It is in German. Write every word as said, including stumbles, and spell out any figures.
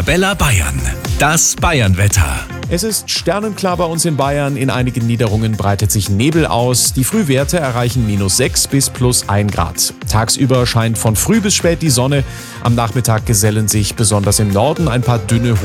Arabella Bayern. Das Bayernwetter. Es ist sternenklar bei uns in Bayern. In einigen Niederungen breitet sich Nebel aus. Die Frühwerte erreichen minus sechs bis plus ein Grad. Tagsüber scheint von früh bis spät die Sonne. Am Nachmittag gesellen sich besonders im Norden ein paar dünne